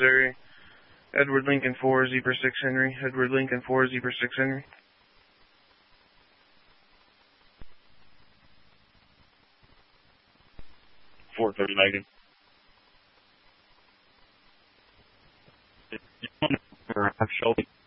area. Edward Lincoln 4, Zebra 6 Henry. Edward Lincoln 4, Zebra 6 Henry. Fort 30 negative. Shelby.